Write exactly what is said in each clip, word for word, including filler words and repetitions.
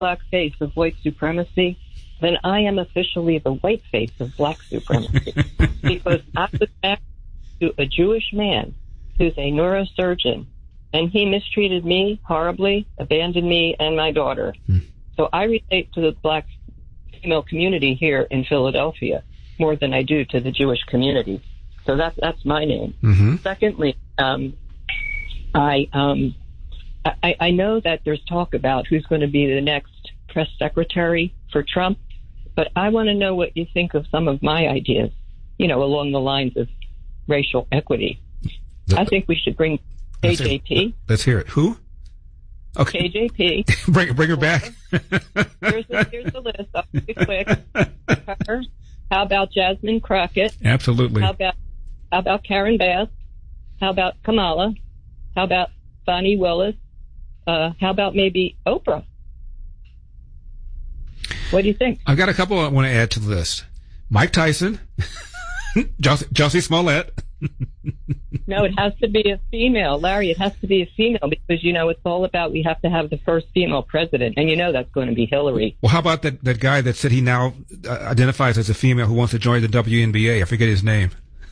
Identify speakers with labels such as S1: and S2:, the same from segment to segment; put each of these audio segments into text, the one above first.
S1: black face of white supremacy, then I am officially the white face of black supremacy. Because I was married to a Jewish man who's a neurosurgeon, and he mistreated me horribly, abandoned me and my daughter. Hmm. So I relate to the black female community here in Philadelphia more than I do to the Jewish community. So that's that's my name. Mm-hmm. Secondly, um, I, um, I I know that there's talk about who's going to be the next press secretary for Trump, but I want to know what you think of some of my ideas, you know, along the lines of racial equity. The, I think we should bring K J P.
S2: Let's hear it. Who?
S1: K
S2: Okay.
S1: J P.
S2: bring, bring her back.
S1: here's, the, here's the list. I'll be quick. Her. How about Jasmine Crockett?
S2: Absolutely.
S1: How about how about Karen Bass? How about Kamala? How about Bonnie Willis? Uh, how about maybe Oprah? What do you think?
S2: I've got a couple I want to add to the list. Mike Tyson, Jussie Smollett.
S1: No, it has to be a female, Larry. It has to be a female because, you know, it's all about we have to have the first female president, and you know that's going to be Hillary.
S2: Well, how about that, that guy that said he now uh, identifies as a female who wants to join the W N B A? I forget his name.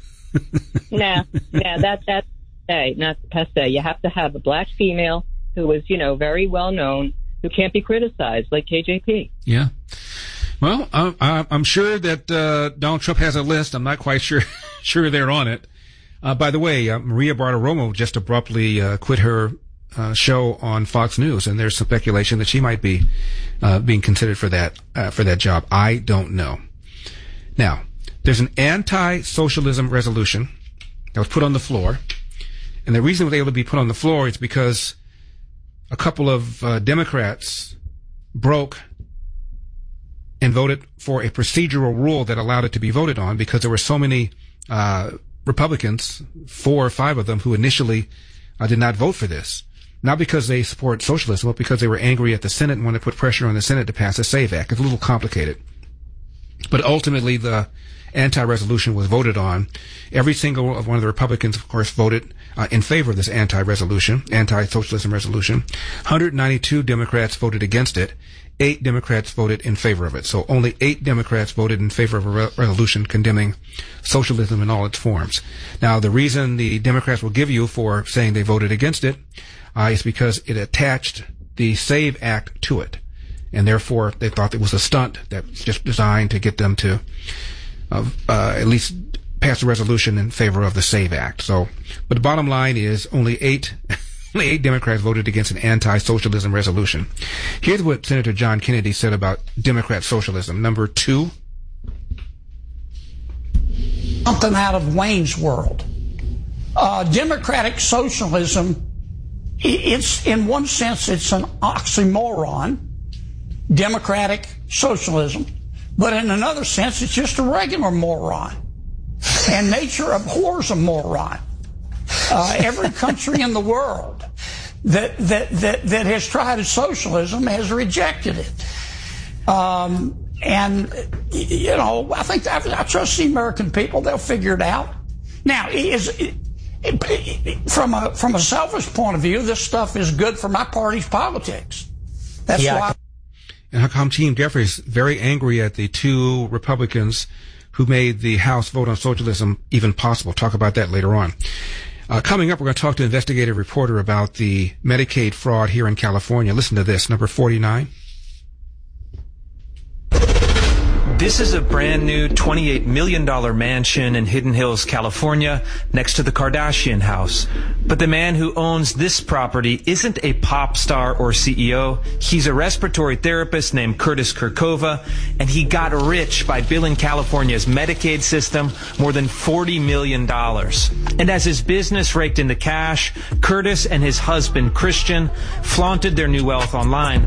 S1: nah, nah, that, that's passe, not passe. You have to have a black female who is, you know, very well known, who can't be criticized, like K J P.
S2: Yeah. Well, I, I'm sure that uh, Donald Trump has a list. I'm not quite sure sure they're on it. Uh, by the way, uh, Maria Bartiromo just abruptly uh, quit her uh, show on Fox News, and there's some speculation that she might be uh, being considered for that uh, for that job. I don't know. Now, there's an anti-socialism resolution that was put on the floor, and the reason it was able to be put on the floor is because a couple of uh, Democrats broke and voted for a procedural rule that allowed it to be voted on because there were so many uh Republicans, four or five of them, who initially uh, did not vote for this. Not because they support socialism, but because they were angry at the Senate and wanted to put pressure on the Senate to pass the SAVE Act. It's a little complicated. But ultimately, the anti-resolution was voted on. Every single one of the Republicans, of course, voted uh, in favor of this anti-resolution, anti-socialism resolution. one hundred ninety-two Democrats voted against it. Eight Democrats voted in favor of it. So only eight Democrats voted in favor of a re- resolution condemning socialism in all its forms. Now, the reason the Democrats will give you for saying they voted against it uh, is because it attached the SAVE Act to it. And therefore, they thought it was a stunt that was just designed to get them to uh, uh, at least pass a resolution in favor of the SAVE Act. So, but the bottom line is only eight Only eight Democrats voted against an anti-socialism resolution. Here's what Senator John Kennedy said about Democrat socialism. Number two.
S3: Something out of Wayne's World. Uh, democratic socialism, it's, in one sense, it's an oxymoron, democratic socialism. But in another sense, it's just a regular moron. And nature abhors a moron. Uh, every country in the world that, that that that has tried socialism has rejected it. Um, and, you know, I think I, I trust the American people. They'll figure it out. Now, is it, it, from a from a selfish point of view, this stuff is good for my party's politics. That's yeah. why.
S2: And Hakeem Jeffries very angry at the two Republicans who made the House vote on socialism even possible. Talk about that later on. Uh, coming up, we're going to talk to an investigative reporter about the Medicaid fraud here in California. Listen to this, number forty-nine.
S4: This is a brand new twenty-eight million dollars mansion in Hidden Hills, California, next to the Kardashian house. But the man who owns this property isn't a pop star or C E O. He's a respiratory therapist named Curtis Kirkova, and he got rich by billing California's Medicaid system more than forty million dollars. And as his business raked in the cash, Curtis and his husband, Christian, flaunted their new wealth online.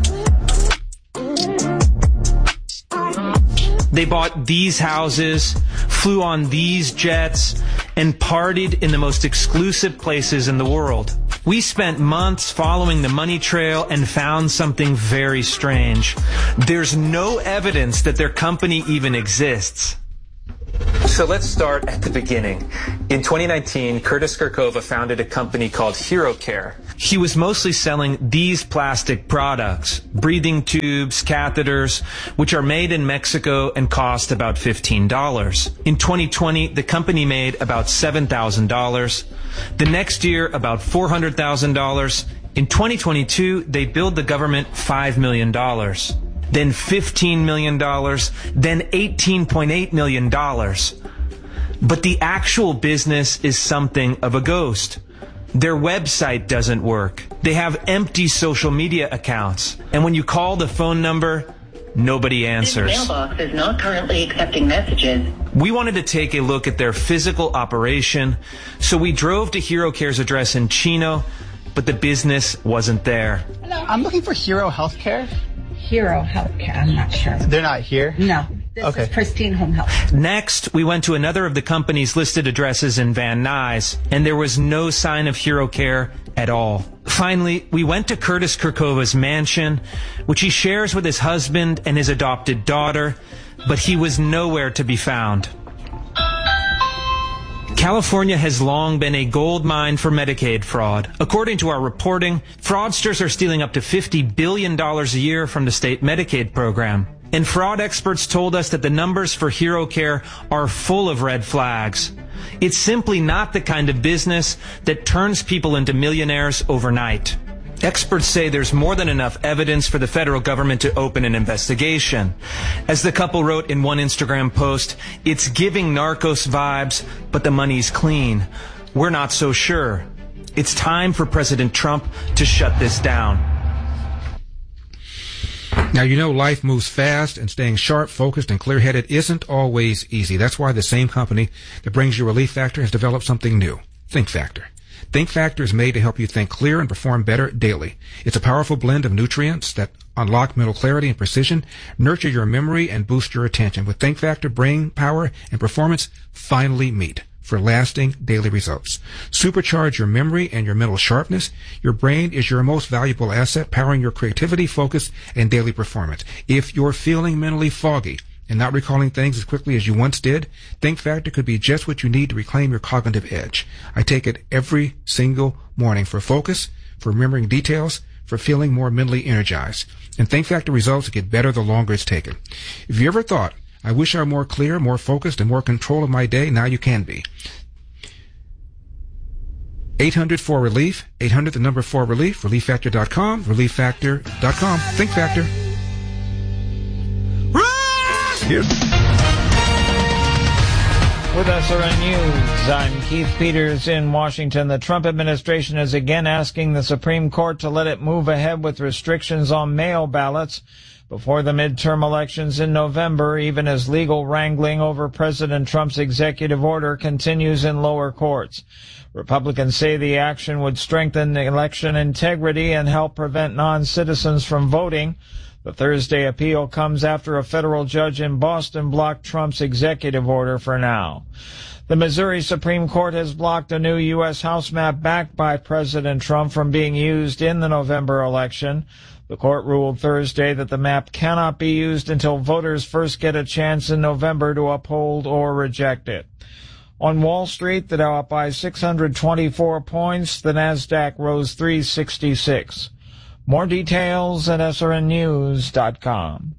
S4: They bought these houses, flew on these jets, and partied in the most exclusive places in the world. We spent months following the money trail and found something very strange. There's no evidence that their company even exists. So let's start at the beginning. In twenty nineteen, Curtis Kirkova founded a company called HeroCare. He was mostly selling these plastic products, breathing tubes, catheters, which are made in Mexico and cost about fifteen dollars. In twenty twenty, the company made about seven thousand dollars. The next year, about four hundred thousand dollars. In twenty twenty-two, they billed the government five million dollars. Then fifteen million dollars. Then eighteen point eight million dollars. But the actual business is something of a ghost. Their website doesn't work. They have empty social media accounts. And when you call the phone number, nobody answers.
S5: This mailbox is not currently accepting messages.
S4: We wanted to take a look at their physical operation, so we drove to HeroCare's address in Chino, but the business wasn't there.
S6: Hello. I'm looking for Hero Healthcare.
S7: Hero Healthcare, I'm not sure.
S6: They're not here?
S7: No. This
S6: okay.
S7: is Pristine Home Health.
S4: Next, we went to another of the company's listed addresses in Van Nuys, and there was no sign of HeroCare at all. Finally, we went to Curtis Kirkova's mansion, which he shares with his husband and his adopted daughter, but he was nowhere to be found. California has long been a gold mine for Medicaid fraud. According to our reporting, fraudsters are stealing up to fifty billion dollars a year from the state Medicaid program. And fraud experts told us that the numbers for HeroCare are full of red flags. It's simply not the kind of business that turns people into millionaires overnight. Experts say there's more than enough evidence for the federal government to open an investigation. As the couple wrote in one Instagram post, it's giving Narcos vibes, but the money's clean. We're not so sure. It's time for President Trump to shut this down.
S2: Now, you know life moves fast, and staying sharp, focused, and clear-headed isn't always easy. That's why the same company that brings you Relief Factor has developed something new, Think Factor. Think Factor is made to help you think clear and perform better daily. It's a powerful blend of nutrients that unlock mental clarity and precision, nurture your memory, and boost your attention. With Think Factor, brain power and performance finally meet for lasting daily results. Supercharge your memory and your mental sharpness. Your brain is your most valuable asset, powering your creativity, focus, and daily performance. If you're feeling mentally foggy and not recalling things as quickly as you once did, Think Factor could be just what you need to reclaim your cognitive edge. I take it every single morning for focus, for remembering details, for feeling more mentally energized. And Think Factor results get better the longer it's taken. If you ever thought, I wish I were more clear, more focused, and more control of my day, now you can be. eight hundred four relief, eight hundred the number four relief, relief factor dot com, relief factor dot com. Think Factor. Here.
S8: With S R N News, I'm Keith Peters in Washington. The Trump administration is again asking the Supreme Court to let it move ahead with restrictions on mail ballots before the midterm elections in November, even as legal wrangling over President Trump's executive order continues in lower courts. Republicans say the action would strengthen election integrity and help prevent non-citizens from voting. The Thursday appeal comes after a federal judge in Boston blocked Trump's executive order for now. The Missouri Supreme Court has blocked a new U S House map backed by President Trump from being used in the November election. The court ruled Thursday that the map cannot be used until voters first get a chance in November to uphold or reject it. On Wall Street, the Dow up by six hundred twenty-four points. The Nasdaq rose three sixty-six. More details at S R N news dot com.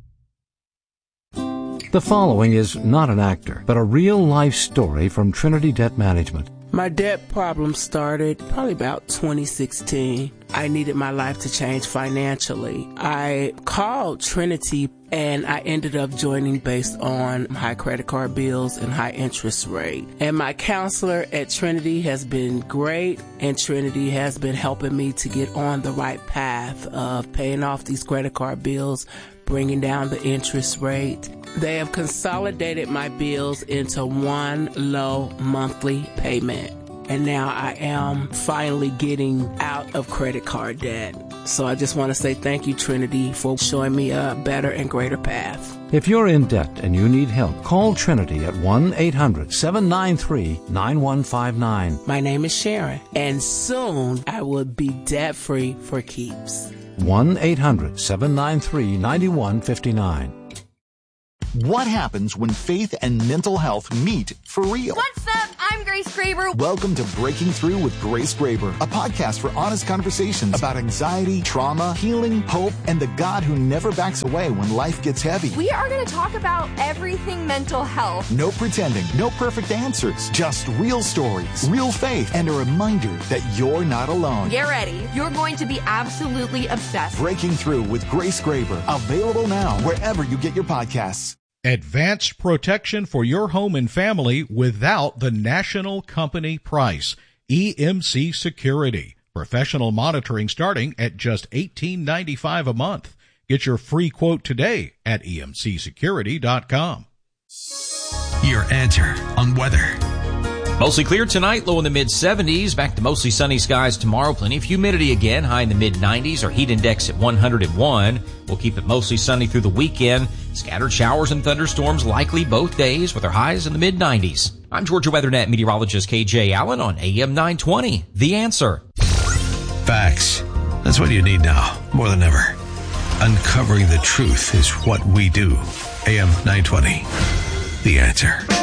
S9: The following is not an actor, but a real-life story from Trinity Debt Management.
S10: My debt problem started probably about twenty sixteen. I needed my life to change financially. I called Trinity and I ended up joining based on high credit card bills and high interest rate. And my counselor at Trinity has been great, and Trinity has been helping me to get on the right path of paying off these credit card bills, bringing down the interest rate. They have consolidated my bills into one low monthly payment. And now I am finally getting out of credit card debt. So I just want to say thank you, Trinity, for showing me a better and greater path.
S9: If you're in debt and you need help, call Trinity at one eight hundred seven nine three nine one five nine.
S10: My name is Sharon, and soon I will be debt-free for keeps.
S9: one eight hundred seven nine three nine one five nine.
S11: What happens when faith and mental health meet for real?
S12: What's up?
S11: I'm Grace Graber.
S12: Welcome to Breaking Through with Grace Graber, a podcast for honest conversations about anxiety, trauma, healing, hope, and the God who never backs away when life gets heavy.
S11: We are going to talk about everything mental health.
S12: No pretending, no perfect answers, just real stories, real faith, and a reminder that you're not alone.
S11: Get ready. You're going to be absolutely obsessed.
S12: Breaking Through with Grace Graber, available now wherever you get your podcasts.
S13: Advanced protection for your home and family without the national company price. E M C Security. Professional monitoring starting at just eighteen ninety-five a month. Get your free quote today at E M C security dot com.
S14: Your answer on weather.
S15: Mostly clear tonight, low in the mid seventies. Back to mostly sunny skies tomorrow. Plenty of humidity again, high in the mid nineties. Our heat index at one hundred one. We'll keep it mostly sunny through the weekend. Scattered showers and thunderstorms likely both days with our highs in the mid nineties. I'm Georgia WeatherNet meteorologist K J Allen on A M nine twenty. The Answer.
S14: Facts. That's what you need now, more than ever. Uncovering the truth is what we do. A M nine twenty. The Answer.